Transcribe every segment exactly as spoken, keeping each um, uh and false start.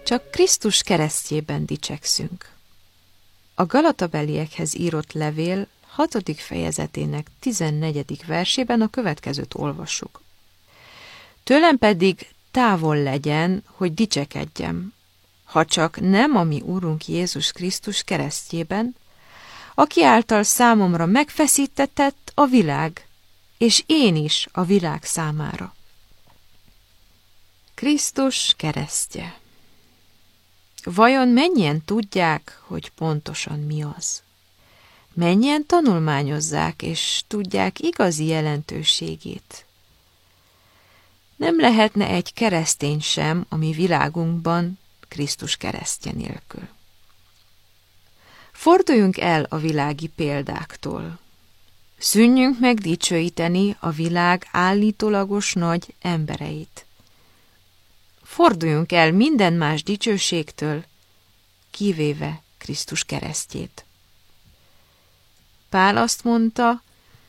csak Krisztus keresztjében dicsekszünk. A Galatabeliekhez írott levél hatodik fejezetének tizennegyedik versében a következőt olvassuk. Tőlem pedig távol legyen, hogy dicsekedjem, ha csak nem a mi Úrunk Jézus Krisztus keresztjében, aki által számomra megfeszítetett a világ, és én is a világ számára. Krisztus keresztje. Vajon mennyien tudják, hogy pontosan mi az? Mennyien tanulmányozzák és tudják igazi jelentőségét? Nem lehetne egy keresztény sem a mi világunkban Krisztus keresztje nélkül. Forduljunk el a világi példáktól. Szűnjünk meg dicsőíteni a világ állítólagos nagy embereit. Forduljunk el minden más dicsőségtől, kivéve Krisztus keresztjét. Pál azt mondta,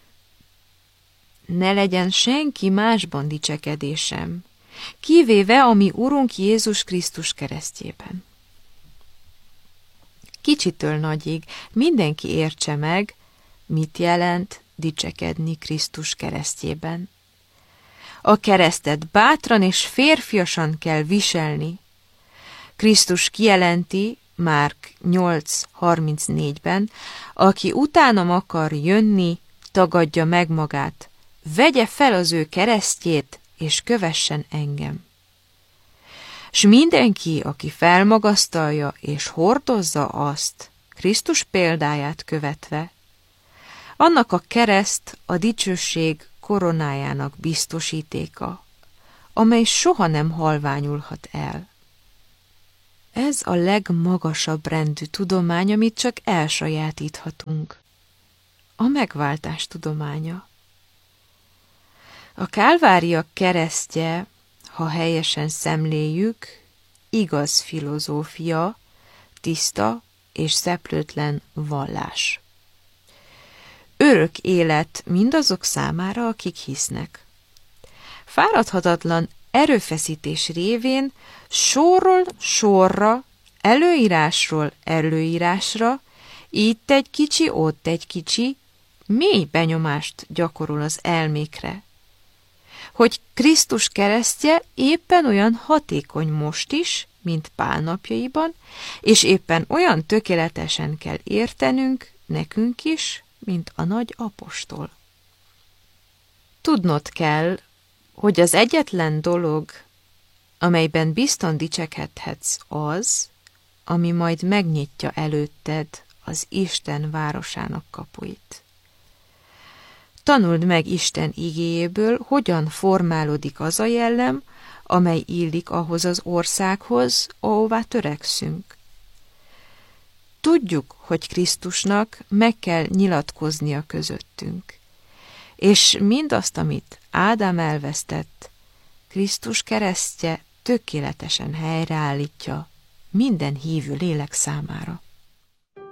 ne legyen senki másban dicsekedésem, kivéve a mi Urunk Jézus Krisztus keresztjében. Kicsitől nagyig mindenki értse meg, mit jelent dicsekedni Krisztus keresztjében. A keresztet bátran és férfiasan kell viselni. Krisztus kijelenti Márk nyolc harmincnégyben, aki utánam akar jönni, tagadja meg magát, vegye fel az ő keresztjét, és kövessen engem. S mindenki, aki felmagasztalja és hordozza azt, Krisztus példáját követve, annak a kereszt a dicsőség koronájának biztosítéka, amely soha nem halványulhat el. Ez a legmagasabb rendű tudomány, amit csak elsajátíthatunk. A megváltás tudománya. A Kálvária keresztje, ha helyesen szemléljük, igaz filozófia, tiszta és szeplőtlen vallás. Örök élet mindazok számára, akik hisznek. Fáradhatatlan erőfeszítés révén sorról sorra, előírásról előírásra, itt egy kicsi, ott egy kicsi, mély benyomást gyakorol az elmékre, hogy Krisztus keresztje éppen olyan hatékony most is, mint Pál napjaiban, és éppen olyan tökéletesen kell értenünk nekünk is, mint a nagy apostol. Tudnod kell, hogy az egyetlen dolog, amelyben bizton dicsekedhetsz az, ami majd megnyitja előtted az Isten városának kapuit. Tanuld meg Isten igéjéből, hogyan formálódik az a jellem, amely illik ahhoz az országhoz, ahová törekszünk. Tudjuk, hogy Krisztusnak meg kell nyilatkoznia közöttünk, és mindazt, amit Ádám elvesztett, Krisztus keresztje tökéletesen helyreállítja minden hívő lélek számára.